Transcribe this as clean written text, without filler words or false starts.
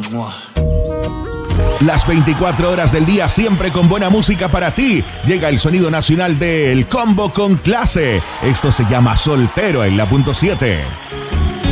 Las 24 horas del día siempre con buena música para ti. Llega el sonido nacional del Combo con Clase. Esto se llama Soltero en la .7.